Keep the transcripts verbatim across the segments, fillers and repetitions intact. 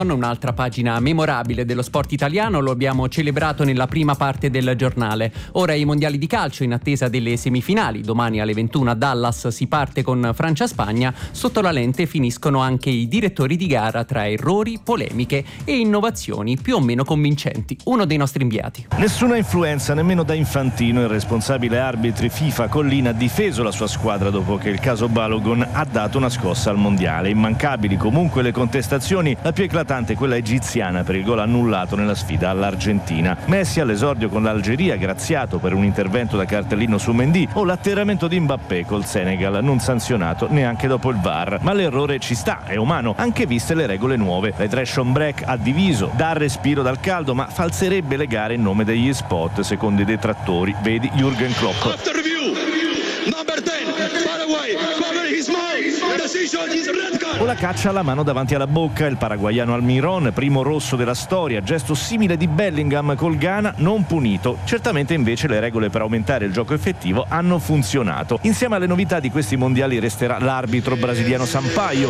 Un'altra pagina memorabile dello sport italiano, lo abbiamo celebrato nella prima parte del giornale. Ora i mondiali di calcio in attesa delle semifinali. Domani alle ventuno a Dallas si parte con Francia-Spagna. Sotto la lente finiscono anche i direttori di gara tra errori, polemiche e innovazioni più o meno convincenti. Uno dei nostri inviati. Nessuna influenza nemmeno da Infantino. Il responsabile arbitri FIFA Collina ha difeso la sua squadra dopo che il caso Balogun ha dato una scossa al mondiale. Immancabili comunque le contestazioni, la più eclatante quella egiziana per il gol annullato nella sfida all'Argentina. Messi all'esordio con l'Algeria, graziato per un intervento da cartellino su Mendy, o l'atterramento di Mbappé col Senegal, non sanzionato neanche dopo il V A R. Ma l'errore ci sta, è umano, anche viste le regole nuove. L'hydration break ha diviso, dà respiro dal caldo, ma falserebbe le gare in nome degli spot, secondo i detrattori. Vedi Jürgen Klopp. After review, number ten, Paraguay, cover his mouth, decision is red card. O la caccia alla mano davanti alla bocca, il paraguaiano Almiron, primo rosso della storia, gesto simile di Bellingham col Ghana, non punito. Certamente invece le regole per aumentare il gioco effettivo hanno funzionato. Insieme alle novità di questi mondiali resterà l'arbitro brasiliano Sampaio.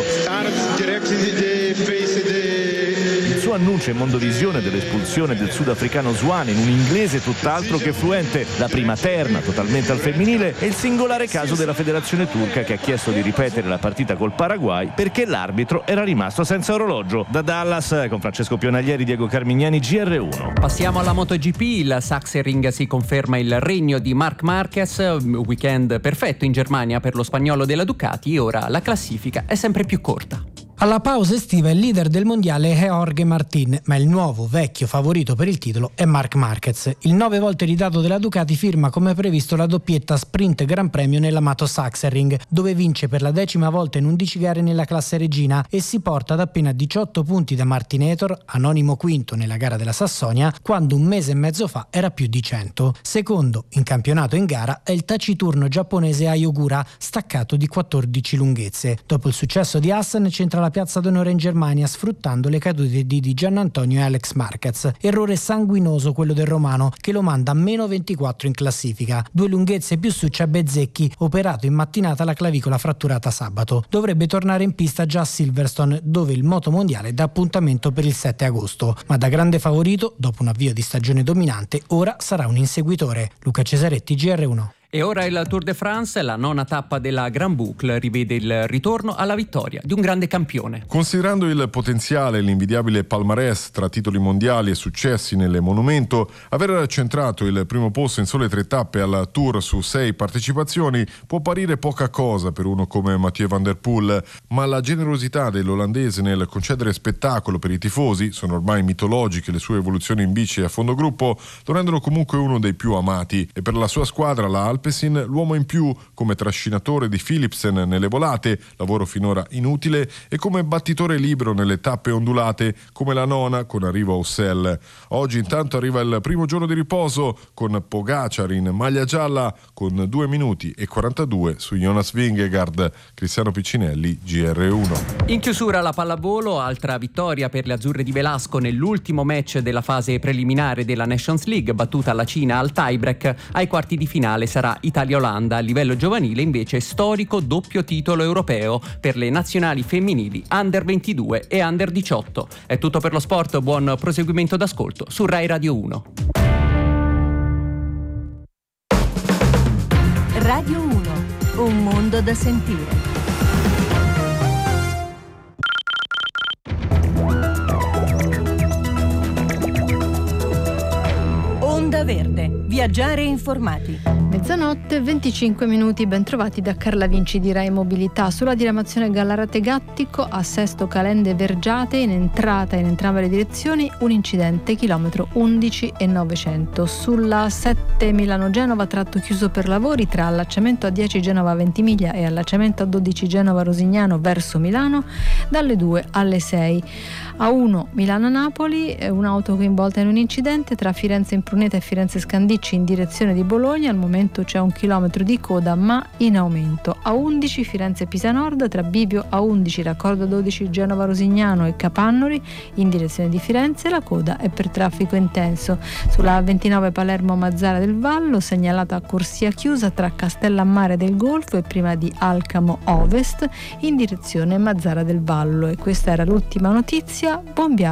Il suo annuncio in Mondovisione dell'espulsione del sudafricano Zwane in un inglese tutt'altro che fluente, la prima terna totalmente al femminile e il singolare caso della federazione turca che ha chiesto di ripetere la partita col Paraguay perché l'arbitro era rimasto senza orologio. Da Dallas con Francesco Pionaglieri, Diego Carmignani, G R uno. Passiamo alla MotoGP. Il Sachsenring si conferma il regno di Marc Marquez, weekend perfetto in Germania per lo spagnolo della Ducati e ora la classifica è sempre più corta. Alla pausa estiva il leader del mondiale è Jorge Martin, ma il nuovo vecchio favorito per il titolo è Marc Marquez. Il nove volte ridato della Ducati firma come previsto la doppietta Sprint Gran Premio nell'amato Sachsenring, dove vince per la decima volta in undici gare nella classe regina e si porta ad appena diciotto punti da Martinator, anonimo quinto nella gara della Sassonia, quando un mese e mezzo fa era più di cento. Secondo in campionato in gara è il taciturno giapponese Ayogura, staccato di quattordici lunghezze. Dopo il successo di Hassan centra la piazza d'onore in Germania sfruttando le cadute di Di Giannantonio e Alex Marquez. Errore sanguinoso quello del romano che lo manda a meno ventiquattro in classifica. Due lunghezze più su c'è Bezzecchi, operato in mattinata la clavicola fratturata sabato. Dovrebbe tornare in pista già a Silverstone, dove il motomondiale dà appuntamento per il sette agosto. Ma da grande favorito, dopo un avvio di stagione dominante, ora sarà un inseguitore. Luca Cesaretti, G R uno. E ora il Tour de France, la nona tappa della Grand Boucle, rivede il ritorno alla vittoria di un grande campione. Considerando il potenziale e l'invidiabile palmarès tra titoli mondiali e successi nelle Monumento, aver centrato il primo posto in sole tre tappe al Tour su sei partecipazioni può apparire poca cosa per uno come Mathieu Van Der Poel, ma la generosità dell'olandese nel concedere spettacolo per i tifosi, sono ormai mitologiche le sue evoluzioni in bici a fondo gruppo, lo rendono comunque uno dei più amati, e per la sua squadra la Alpe l'uomo in più come trascinatore di Philipsen nelle volate, lavoro finora inutile, e come battitore libero nelle tappe ondulate come la nona con arrivo a Ussel. Oggi intanto arriva il primo giorno di riposo con Pogacar in maglia gialla con due minuti e quarantadue su Jonas Vingegaard. Cristiano Piccinelli, G R uno. In chiusura la pallavolo, altra vittoria per le azzurre di Velasco nell'ultimo match della fase preliminare della Nations League, battuta la Cina al tiebreak. Ai quarti di finale sarà Italia-Olanda. A livello giovanile invece storico doppio titolo europeo per le nazionali femminili under ventidue e under diciotto. È tutto per lo sport, buon proseguimento d'ascolto su Rai Radio uno. Radio uno, un mondo da sentire. Onda Verde, viaggiare informati. Mezzanotte, venticinque minuti, ben trovati da Carla Vinci di Rai Mobilità. Sulla diramazione Gallarate-Gattico a Sesto Calende Vergiate, in entrata in entrambe le direzioni, un incidente, chilometro undici e novecento. Sulla sette Milano-Genova, tratto chiuso per lavori tra allacciamento A dieci Genova Ventimiglia e allacciamento A dodici Genova Rosignano verso Milano, dalle due alle sei. A uno Milano-Napoli, un'auto coinvolta in un incidente tra Firenze Impruneta e Firenze Scandicci in direzione di Bologna, al momento momento c'è un chilometro di coda ma in aumento. A undici Firenze-Pisa Nord, tra Bivio A undici, raccordo dodici Genova-Rosignano e Capannori in direzione di Firenze, la coda è per traffico intenso. Sulla A ventinove Palermo-Mazzara del Vallo, segnalata corsia chiusa tra Castellammare del Golfo e prima di Alcamo Ovest in direzione Mazzara del Vallo. E questa era l'ultima notizia. Buon viaggio.